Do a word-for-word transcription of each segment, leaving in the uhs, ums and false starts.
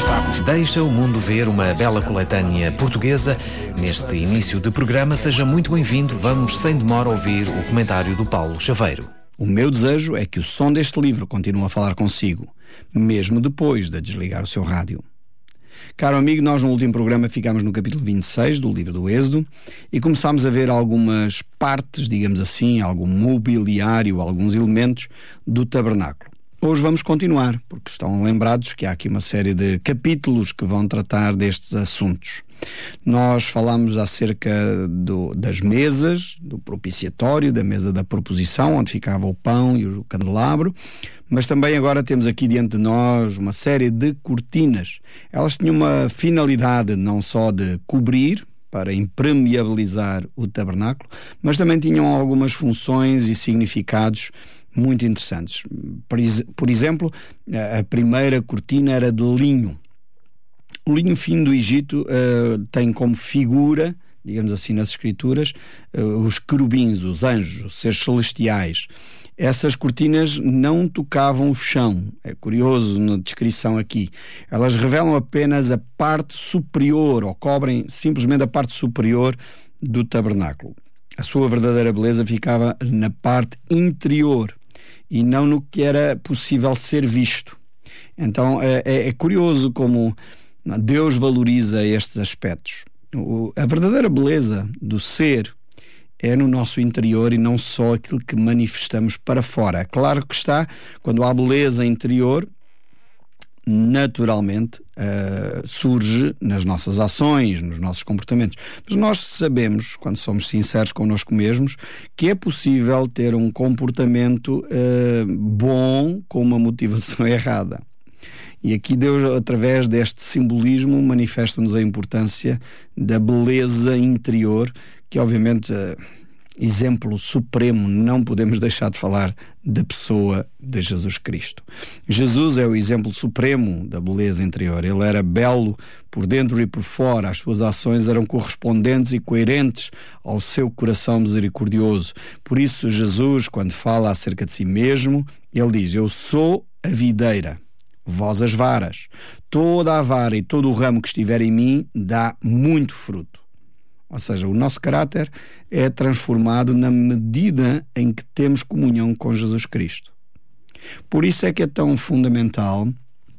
Deixa o mundo ver uma bela coletânea portuguesa. Neste início de programa, seja muito bem-vindo. Vamos sem demora ouvir o comentário do Paulo Chaveiro. O meu desejo é que o som deste livro continue a falar consigo, mesmo depois de desligar o seu rádio. Caro amigo, nós no último programa ficámos no capítulo vinte e seis do livro do Êxodo e começámos a ver algumas partes, digamos assim, algum mobiliário, alguns elementos do tabernáculo. Hoje vamos continuar, porque estão lembrados que há aqui uma série de capítulos que vão tratar destes assuntos. Nós falámos acerca do, das mesas, do propiciatório, da mesa da proposição, onde ficava o pão e o candelabro, mas também agora temos aqui diante de nós uma série de cortinas. Elas tinham uma finalidade não só de cobrir, para impermeabilizar o tabernáculo, mas também tinham algumas funções e significados muito interessantes. Por, por exemplo, a primeira cortina era de linho. O linho fino do Egito uh, tem como figura, digamos assim nas escrituras, uh, os querubins, os anjos, os seres celestiais. Essas cortinas não tocavam o chão. É curioso na descrição aqui. Elas revelam apenas a parte superior, ou cobrem simplesmente a parte superior do tabernáculo. A sua verdadeira beleza ficava na parte interior e não no que era possível ser visto. Então é, é, é curioso como Deus valoriza estes aspectos. O, a verdadeira beleza do ser é no nosso interior e não só aquilo que manifestamos para fora. Claro que está, quando há beleza interior, naturalmente uh, surge nas nossas ações, nos nossos comportamentos. Mas nós sabemos, quando somos sinceros connosco mesmos, que é possível ter um comportamento uh, bom com uma motivação errada. E aqui Deus, através deste simbolismo, manifesta-nos a importância da beleza interior, que obviamente é exemplo supremo, não podemos deixar de falar da pessoa de Jesus Cristo. Jesus é o exemplo supremo da beleza interior. Ele era belo por dentro e por fora. As suas ações eram correspondentes e coerentes ao seu coração misericordioso. Por isso Jesus, quando fala acerca de si mesmo, ele diz: eu sou a videira, vós as varas. Toda a vara e todo o ramo que estiver em mim dá muito fruto. Ou seja, o nosso caráter é transformado na medida em que temos comunhão com Jesus Cristo. Por isso é que é tão fundamental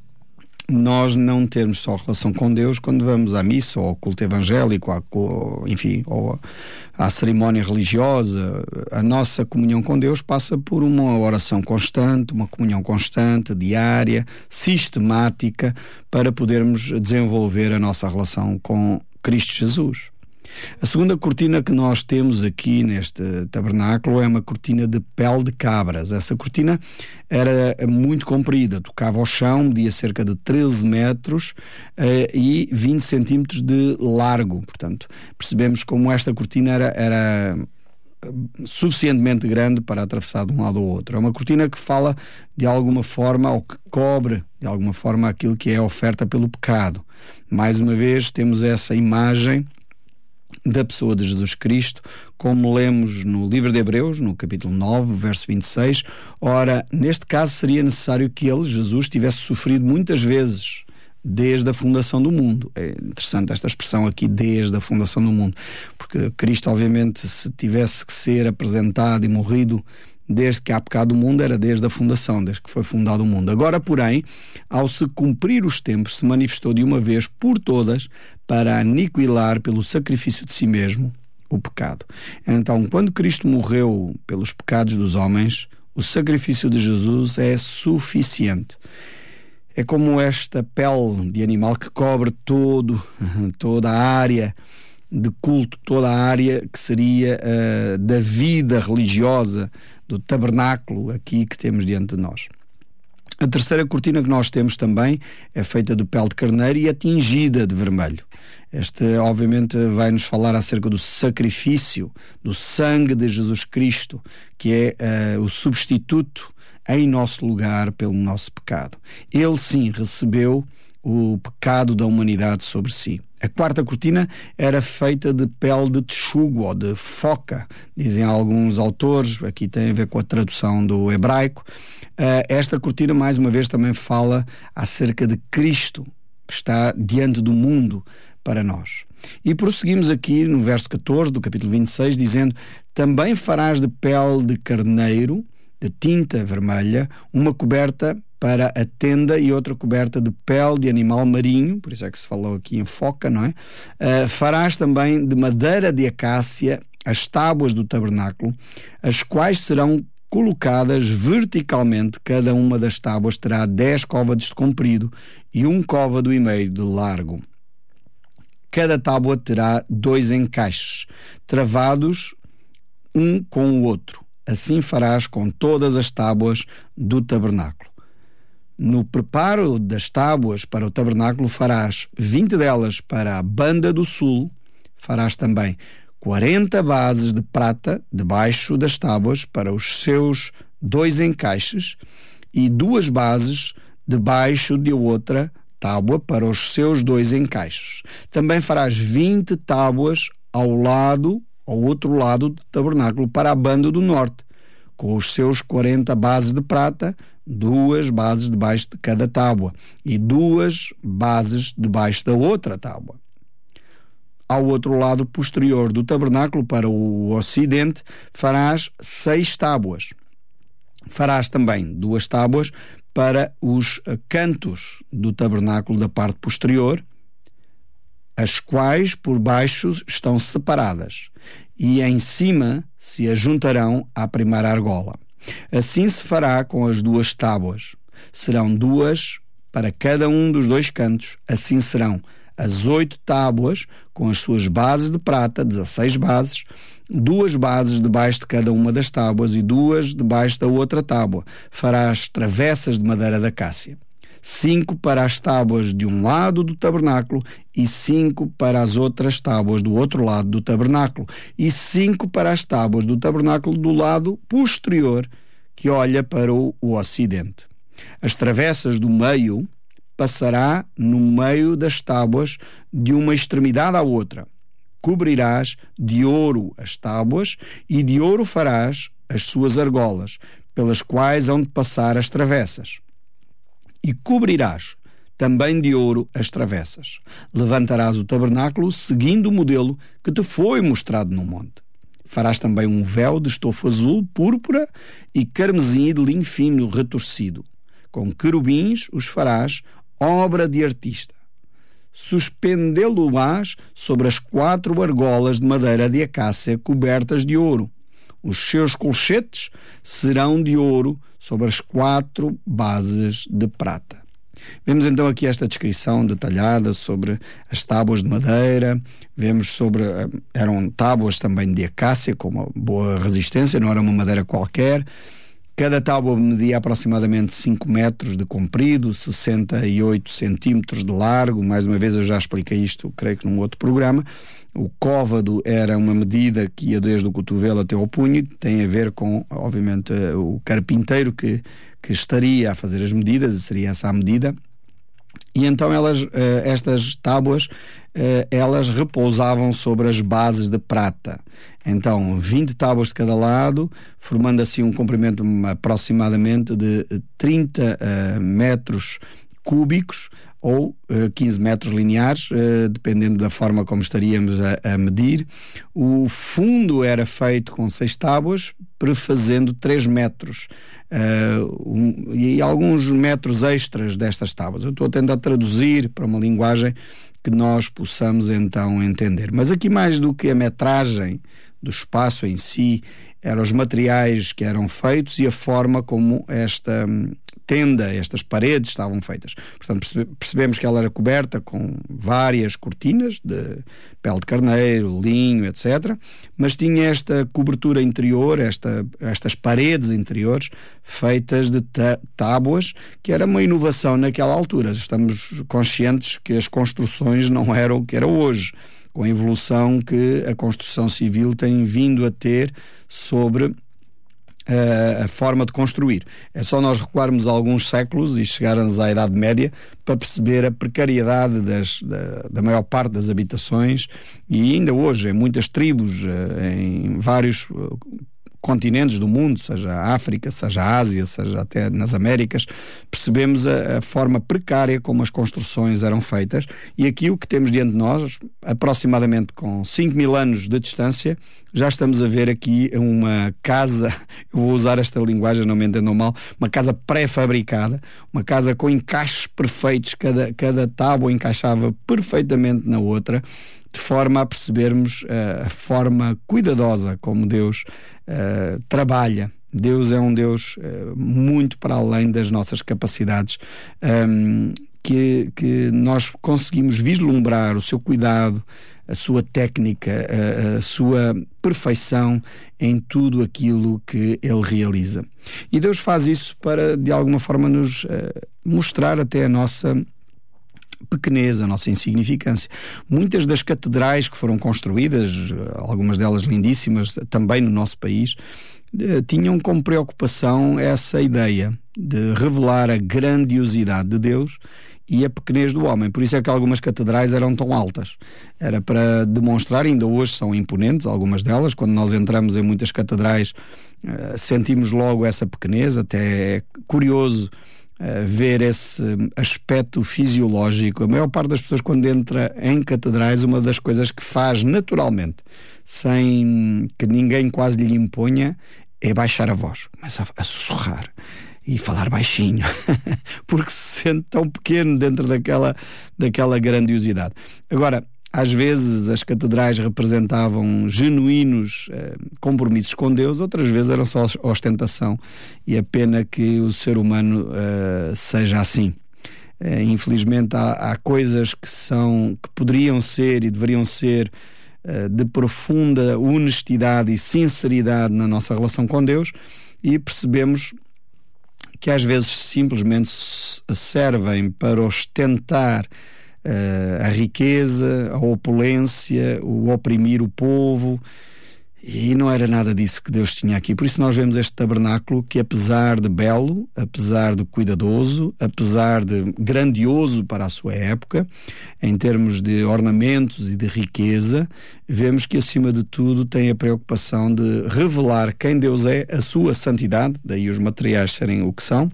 nós não termos só relação com Deus quando vamos à missa ou ao culto evangélico, à, enfim, ou à cerimónia religiosa. A nossa comunhão com Deus passa por uma oração constante, uma comunhão constante, diária, sistemática, para podermos desenvolver a nossa relação com Cristo Jesus. A segunda cortina que nós temos aqui neste tabernáculo é uma cortina de pele de cabras. Essa cortina era muito comprida, tocava ao chão, media cerca de treze metros uh, e vinte centímetros de largo. Portanto, percebemos como esta cortina era, era suficientemente grande para atravessar de um lado ao outro. É uma cortina que fala de alguma forma, ou que cobre de alguma forma aquilo que é a oferta pelo pecado. Mais uma vez temos essa imagem da pessoa de Jesus Cristo, como lemos no livro de Hebreus, no capítulo nove, verso vinte e seis. Ora, neste caso seria necessário que ele, Jesus, tivesse sofrido muitas vezes desde a fundação do mundo. É interessante esta expressão aqui, desde a fundação do mundo, porque Cristo, obviamente, se tivesse que ser apresentado e morrido desde que há pecado do mundo, era desde a fundação, desde que foi fundado o mundo. Agora, porém, ao se cumprir os tempos, se manifestou de uma vez por todas para aniquilar pelo sacrifício de si mesmo o pecado. Então, quando Cristo morreu pelos pecados dos homens, o sacrifício de Jesus é suficiente. É como esta pele de animal que cobre todo, toda a área de culto, toda a área que seria uh, da vida religiosa, do tabernáculo aqui que temos diante de nós. A terceira cortina que nós temos também é feita de pele de carneiro e é tingida de vermelho. Este, obviamente, vai-nos falar acerca do sacrifício, do sangue de Jesus Cristo, que é uh, o substituto em nosso lugar pelo nosso pecado. Ele, sim, recebeu o pecado da humanidade sobre si. A quarta cortina era feita de pele de texugo ou de foca, dizem alguns autores, aqui tem a ver com a tradução do hebraico. Uh, esta cortina, mais uma vez, também fala acerca de Cristo, que está diante do mundo para nós. E prosseguimos aqui no verso catorze do capítulo vinte e seis, dizendo: também farás de pele de carneiro, de tinta vermelha, uma coberta para a tenda e outra coberta de pele de animal marinho, por isso é que se falou aqui em foca, não é? Uh, farás também de madeira de acácia as tábuas do tabernáculo, as quais serão colocadas verticalmente. Cada uma das tábuas terá dez côvados de comprido e um côvado e meio de largo. Cada tábua terá dois encaixes, travados um com o outro. Assim farás com todas as tábuas do tabernáculo. No preparo das tábuas para o tabernáculo farás vinte delas para a banda do sul. Farás também quarenta bases de prata debaixo das tábuas para os seus dois encaixes e duas bases debaixo de outra tábua para os seus dois encaixes. Também farás vinte tábuas ao lado, ao outro lado do tabernáculo para a banda do norte, com os seus quarenta bases de prata, duas bases debaixo de cada tábua e duas bases debaixo da outra tábua. Ao outro lado posterior do tabernáculo, para o ocidente, farás seis tábuas. Farás também duas tábuas para os cantos do tabernáculo da parte posterior, as quais por baixo estão separadas, e em cima se ajuntarão à primeira argola. Assim se fará com as duas tábuas. Serão duas para cada um dos dois cantos. Assim serão as oito tábuas com as suas bases de prata, dezesseis bases, duas bases debaixo de cada uma das tábuas e duas debaixo da outra tábua. Farás travessas de madeira da acácia. Cinco para as tábuas de um lado do tabernáculo e cinco para as outras tábuas do outro lado do tabernáculo e cinco para as tábuas do tabernáculo do lado posterior que olha para o, o ocidente. As travessas do meio passará no meio das tábuas de uma extremidade à outra. Cobrirás de ouro as tábuas e de ouro farás as suas argolas, pelas quais hão de passar as travessas. E cobrirás também de ouro as travessas. Levantarás o tabernáculo seguindo o modelo que te foi mostrado no monte. Farás também um véu de estofo azul, púrpura e carmesim de linho fino retorcido. Com querubins os farás, obra de artista. Suspendê-lo-ás sobre as quatro argolas de madeira de acácia cobertas de ouro. Os seus colchetes serão de ouro sobre as quatro bases de prata. Vemos então aqui esta descrição detalhada sobre as tábuas de madeira. Vemos sobre, eram tábuas também de acácia com uma boa resistência, não era uma madeira qualquer. Cada tábua media aproximadamente cinco metros de comprido, sessenta e oito centímetros de largo. Mais uma vez, eu já expliquei isto, creio que num outro programa. O côvado era uma medida que ia desde o cotovelo até ao punho. Tem a ver com, obviamente, o carpinteiro que, que estaria a fazer as medidas, e seria essa a medida. E então elas, estas tábuas, elas repousavam sobre as bases de prata. Então, vinte tábuas de cada lado, formando assim um comprimento aproximadamente de trinta uh, metros cúbicos ou uh, quinze metros lineares, uh, dependendo da forma como estaríamos a, a medir. O fundo era feito com seis tábuas, prefazendo três metros. Uh, um, e alguns metros extras destas tábuas. Eu estou a tentar traduzir para uma linguagem que nós possamos então entender. Mas aqui, mais do que a metragem do espaço em si, eram os materiais que eram feitos e a forma como esta tenda, estas paredes estavam feitas. Portanto, percebemos que ela era coberta com várias cortinas de pele de carneiro, linho, etcétera. Mas tinha esta cobertura interior, esta, estas paredes interiores feitas de tábuas, que era uma inovação naquela altura. Estamos conscientes que as construções não eram o que era hoje, com a evolução que a construção civil tem vindo a ter sobre Uh, a forma de construir. É só nós recuarmos alguns séculos e chegarmos à Idade Média para perceber a precariedade das, da, da maior parte das habitações, e ainda hoje em muitas tribos, uh, em vários uh, continentes do mundo, seja a África, seja a Ásia, seja até nas Américas, percebemos a, a forma precária como as construções eram feitas, e aqui o que temos diante de nós, aproximadamente com cinco mil anos de distância, já estamos a ver aqui uma casa, eu vou usar esta linguagem, não me entendam mal, uma casa pré-fabricada, uma casa com encaixes perfeitos, cada, cada tábua encaixava perfeitamente na outra, de forma a percebermos uh, a forma cuidadosa como Deus uh, trabalha. Deus é um Deus uh, muito para além das nossas capacidades, um, que, que nós conseguimos vislumbrar o seu cuidado, a sua técnica, a, a sua perfeição em tudo aquilo que Ele realiza. E Deus faz isso para, de alguma forma, nos uh, mostrar até a nossa pequeneza, a nossa insignificância. Muitas das catedrais que foram construídas, algumas delas lindíssimas, também no nosso país, tinham como preocupação essa ideia de revelar a grandiosidade de Deus e a pequenez do homem. Por isso é que algumas catedrais eram tão altas. Era para demonstrar, ainda hoje são imponentes, algumas delas. Quando nós entramos em muitas catedrais, sentimos logo essa pequenez. Até é curioso Uh, ver esse aspecto fisiológico. A maior parte das pessoas, quando entra em catedrais, uma das coisas que faz naturalmente, sem que ninguém quase lhe imponha, é baixar a voz. Começa a, a sussurrar e falar baixinho, porque se sente tão pequeno dentro daquela, daquela grandiosidade. Agora, às vezes as catedrais representavam genuínos eh, compromissos com Deus, outras vezes eram só ostentação, e é pena que o ser humano eh, seja assim. Eh, infelizmente há, há coisas que são, que poderiam ser e deveriam ser eh, de profunda honestidade e sinceridade na nossa relação com Deus, e percebemos que às vezes simplesmente servem para ostentar Uh, a riqueza, a opulência, o oprimir o povo, e não era nada disso que Deus tinha aqui. Por isso nós vemos este tabernáculo que, apesar de belo, apesar de cuidadoso, apesar de grandioso para a sua época, em termos de ornamentos e de riqueza, vemos que acima de tudo tem a preocupação de revelar quem Deus é, a sua santidade, daí os materiais serem o que são,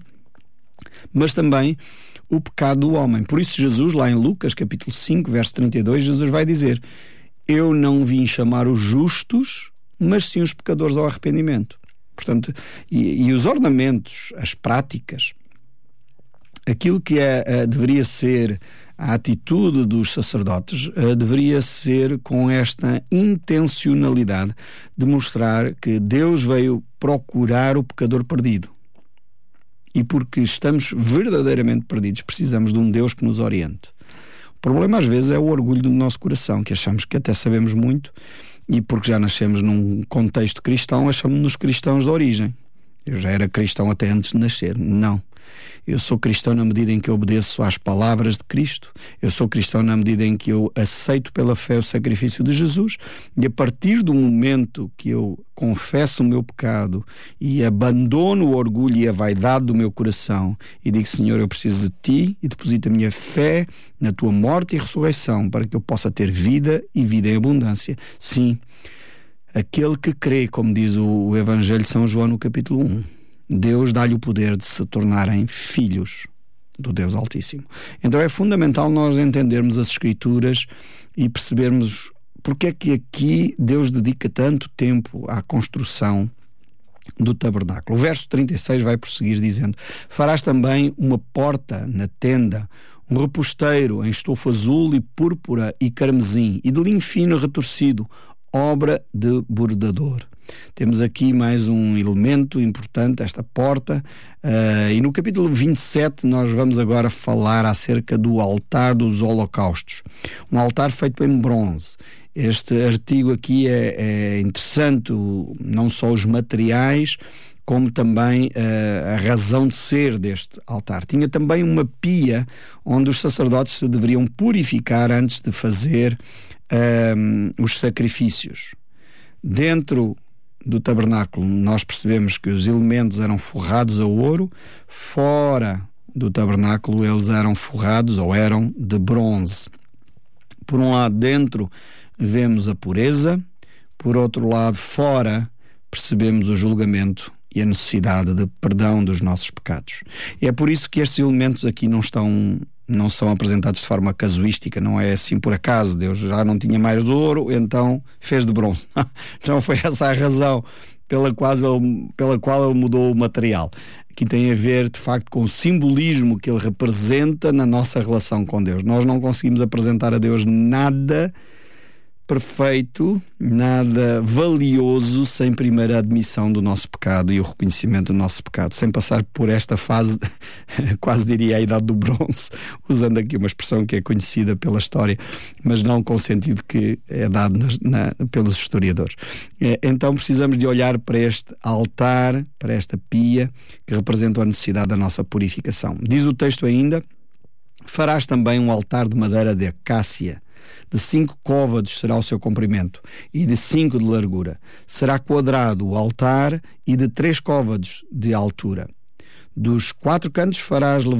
mas também o pecado do homem. Por isso Jesus, lá em Lucas capítulo cinco, verso trinta e dois, Jesus vai dizer: eu não vim chamar os justos, mas sim os pecadores ao arrependimento. Portanto, e, e os ornamentos, as práticas, aquilo que é, é, deveria ser a atitude dos sacerdotes, é, deveria ser com esta intencionalidade de mostrar que Deus veio procurar o pecador perdido. E porque estamos verdadeiramente perdidos, precisamos de um Deus que nos oriente. O problema às vezes é o orgulho do nosso coração, que achamos que até sabemos muito, e porque já nascemos num contexto cristão, achamos-nos cristãos de origem. Eu já era cristão até antes de nascer. Não. Eu sou cristão na medida em que eu obedeço às palavras de Cristo. Eu sou cristão na medida em que eu aceito pela fé o sacrifício de Jesus. E a partir do momento que eu confesso o meu pecado e abandono o orgulho e a vaidade do meu coração e digo: Senhor, eu preciso de Ti, e deposito a minha fé na Tua morte e ressurreição para que eu possa ter vida e vida em abundância. Sim, aquele que crê, como diz o Evangelho de São João no capítulo um, Deus dá-lhe o poder de se tornarem filhos do Deus Altíssimo. Então é fundamental nós entendermos as Escrituras e percebermos porque é que aqui Deus dedica tanto tempo à construção do tabernáculo. O verso trinta e seis vai prosseguir dizendo: farás também uma porta na tenda, um reposteiro em estofo azul e púrpura e carmesim, e de linho fino retorcido, obra de bordador. Temos aqui mais um elemento importante, esta porta, uh, e no capítulo vinte e sete nós vamos agora falar acerca do altar dos holocaustos. Um altar feito em bronze. Este artigo aqui é, é interessante, não só os materiais, como também uh, a razão de ser deste altar. Tinha também uma pia onde os sacerdotes se deveriam purificar antes de fazer uh, os sacrifícios. Dentro do tabernáculo nós percebemos que os elementos eram forrados a ouro, fora do tabernáculo eles eram forrados ou eram de bronze. Por um lado, dentro vemos a pureza, por outro lado, fora percebemos o julgamento e a necessidade de perdão dos nossos pecados. E é por isso que estes elementos aqui não estão, não são apresentados de forma casuística, não é assim por acaso, Deus já não tinha mais ouro, então fez de bronze. Não foi essa a razão pela qual ele, pela qual ele mudou o material. Aqui tem a ver, de facto, com o simbolismo que ele representa na nossa relação com Deus. Nós não conseguimos apresentar a Deus nada perfeito, nada valioso, sem primeira admissão do nosso pecado e o reconhecimento do nosso pecado, sem passar por esta fase, quase diria a idade do bronze, usando aqui uma expressão que é conhecida pela história, mas não com o sentido que é dado na, na, pelos historiadores. É, então precisamos de olhar para este altar, para esta pia, que representa a necessidade da nossa purificação. Diz o texto ainda: farás também um altar de madeira de acácia. De cinco côvados será o seu comprimento, e de cinco de largura. Será quadrado o altar, e de três côvados de altura. Dos quatro cantos farás